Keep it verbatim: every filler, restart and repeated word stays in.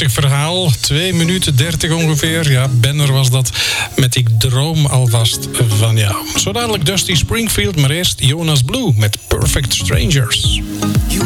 Prachtig verhaal. twee minuten dertig ongeveer. Ja, Benner was dat. Met Ik droom alvast van jou. Zo dadelijk Dusty Springfield, maar eerst Jonas Blue met Perfect Strangers.